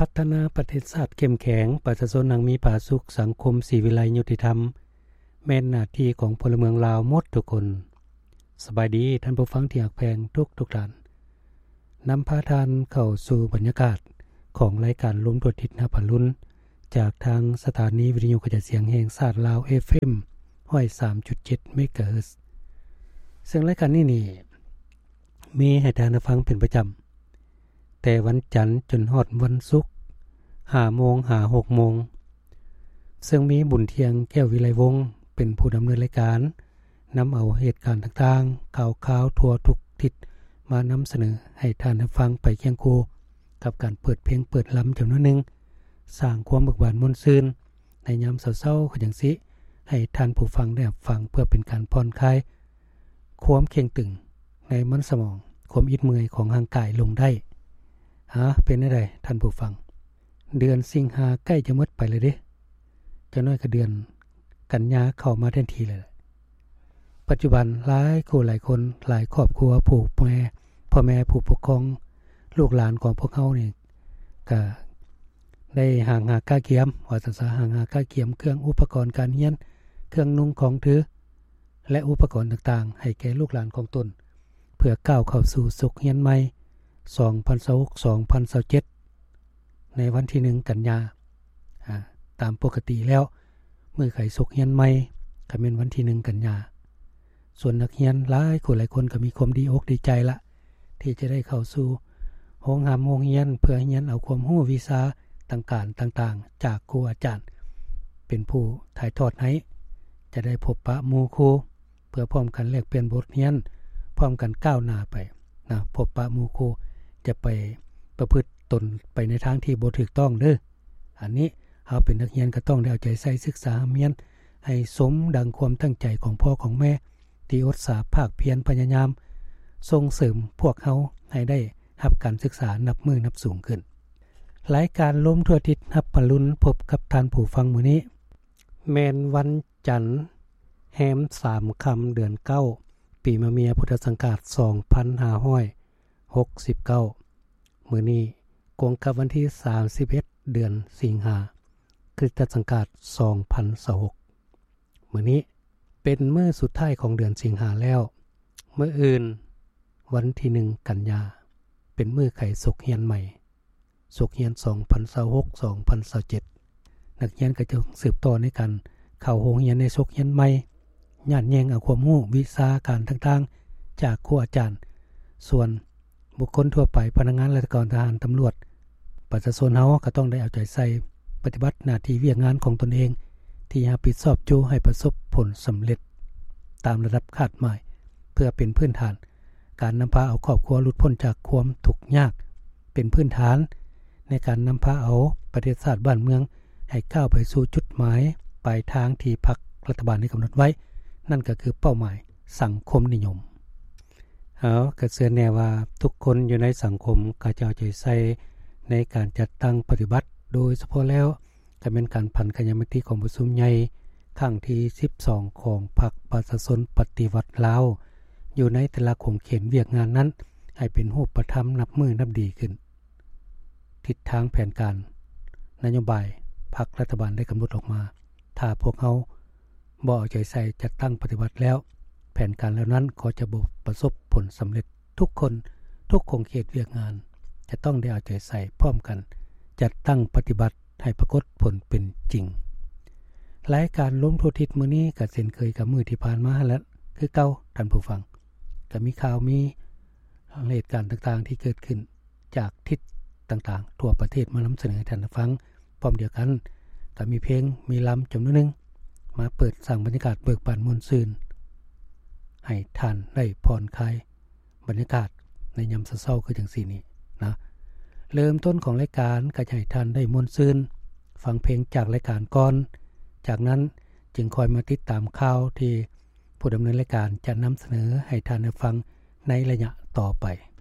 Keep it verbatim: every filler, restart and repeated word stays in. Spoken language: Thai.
พัฒนาประเทศชาติเข้มแข็งประชาชนนังมีผาสุขสังคมศรีวิไลยุติธรรมแม่นหน้าที่ของพลเมืองลาวหมดทุกคนสบายดีท่านผู้ฟังที่รักแพงทุกทุกท่านนำพาท่านเข้าสู่บรรยากาศของรายการลมตรวจทิศนภรุนจากทางสถานีวิทยุกระจายเสียงแห่งชาติลาว เอฟ เอ็ม หนึ่งร้อยสามจุดเจ็ด เมกะเฮิรตซ์ซึ่งรายการนี้นี่มีให้ท่านฟังเป็นประจำแต่วันจันทร์จนฮอดวันศุกร์ ห้าโมง ถึงหกโมงซึ่งมีบุญเทียงแก้ววิไลวงศ์เป็นผู้ดำเนินรายการนำเอาเหตุการณ์ต่างๆข่าวๆทั่วทุกทิศมานำเสนอให้ท่านได้ฟังไปเคียงคู่กับการเปิดเพลงเปิดลำจำนวนหนึ่งสร้างความเบิกบานม่วนซื่นในยามเศร้าๆคือจังซี่ให้ท่านผู้ฟังได้ฟังเพื่อเป็นการผ่อนคลายความเค็งตึงในมันสมองความอิดเมื่อยของร่างกายลงได้ฮะเป็นจังได๋ท่านผู้ฟังเดือนสิงหาใกล้จะหมดไปแล้วเด้จักหน่อยก็เดือนกันยาเข้ามาทันทีเลยปัจจุบันหลายคู่หลายคนหลายครอบครัวผู้แม่พ่อแม่ผู้ปกครองลูกหลานของพวกเฮานี่ก็ได้ห่างหาก้าเกียมว่าซั่นซะห่างหาก้าเกียมเครื่องอุปกรณ์การเรียนเครื่องนุ่งของถือและอุปกรณ์ต่างๆให้แก่ลูกหลานของตนเพื่อก้าวเข้าสู่สุขเรียนใหม่สองพันยี่สิบหก สองพันยี่สิบเจ็ดในวันที่หนึ่งกันยาอ่าตามปกติแล้วมื้อไขสุขเรียนใหม่ก็เป็นวันที่หนึ่งกันยาส่วนนักเรียนหลายคนหลายคนก็มีความดีอกดีใจละที่จะได้เข้าสู่โรงหามโรงเรียนเพื่อเรียนเอาความรู้วิชาต่างๆต่างๆจากครูอาจารย์เป็นผู้ถ่ายทอดให้จะได้พบปะหมู่ครูเพื่อพร้อมกันแลกเปลี่ยนบทเรียนพร้อมกันก้าวหน้าไปนะพบปะหมู่ครูจะไปประพฤติตนไปในทางที่บ่ถูกต้องเด้ออันนี้เฮาเป็นนักเรียนก็ต้องได้เอาใจใส่ศึกษาเรียนให้สมดังความตั้งใจของพ่อของแม่ที่อดสาภาคเพียรพยายามส่งเสริมพวกเฮาให้ได้รับการศึกษานับมือนับสูงขึ้นรายการลมทั่วทิศรับปรุนพบกับท่านผู้ฟังมื้อนี้แม่นวันจันทร์แรมสามค่ำเดือนเก้าปีมะเมียพุทธศักราชสองพันห้าร้อยหกสิบเก้ามื้อนี้ตรงกับวันที่สามสิบเอ็ดเดือนสิงหาคริสตศักราชสองพันยี่สิบหกมื้อนี้เป็นมื้อสุดท้ายของเดือนสิงหาแล้วมื้ออื่นวันที่หนึ่งกันยาเป็นมื้อไขสุขเรียนใหม่สุขเรียนสองพันยี่สิบหก สองพันยี่สิบเจ็ดนักเรียนก็จะสืบต่อในการเข้าโรงเรียนในสุขเรียนใหม่ญาติแยงเอาความรู้วิชาการต่างๆจากครูอาจารย์ส่วนบุคคลทั่วไปพนักงานราชการทหารตำรวจประชาชนเฮาก็ต้องได้เอาใจใส่ปฏิบัติหน้าที่เวียกงานของตนเองที่รับผิดชอบอยู่ให้ประสบผลสำเร็จตามระดับคาดหมายเพื่อเป็นพื้นฐานการนำพาเอาครอบครัวหลุดพ้นจากความทุกข์ยากเป็นพื้นฐานในการนำพาเอาประเทศชาติบ้านเมืองให้ก้าวไปสู่จุดหมายปลายทางที่พรรครัฐบาลได้กำหนดไว้นั่นก็คือเป้าหมายสังคมนิยมเอาก็เชื่อแน่ว่าทุกคนอยู่ในสังคมก็จะเอาใจใส่ในการจัดตั้งปฏิบัติโดยเฉพาะแล้วก็เป็นการพันคยมติของประชุมใหญ่ครั้งที่สิบสองของพรรคประชาชนปฏิวัติลาวอยู่ในแต่ละขงเขตเวียกงานนั้นให้เป็นรูปธรรมนับมือนับดีขึ้นทิศทางแผนการนโยบายพรรครัฐบาลได้กำหนดออกมาถ้าพวกเขาบ่เอาใจใส่จัดตั้งปฏิบัติแล้วแผนการแล้วนั้นก็จะบ่ประสบผลสำเร็จทุกคนทุกขงเขตเวียกงานจะต้องได้เอาใจใส่พร้อมกันจัดตั้งปฏิบัติให้ปรากฏผลเป็นจริงรายการลมทั่วทิศมื้อนี้ก็เช่นเคยกับมื้อที่ผ่านมาแล้วคือเก่าท่านผู้ฟังก็มีข่าวมีเหตุการณ์ต่างๆที่เกิดขึ้นจากทิศต่างๆทั่วประเทศมานำเสนอให้ท่านฟังพร้อมเดียวกันก็มีเพลงมีลำจำนวนนึงมาเปิดสร้างบรรยากาศเบิกบานม่วนซื่นให้ท่านได้ผ่อนคลายบรรยากาศในยามเช้าๆคือจังซี่นี่นะเริ่มต้นของรายการก็ให้ท่านได้ม่วนซื่นฟังเพลงจากรายการก่อนจากนั้นจึงคอยมาติดตามข่าวที่ผู้ดำเนินรายการจะนำเสนอให้ท่านได้ฟังในระยะต่อไป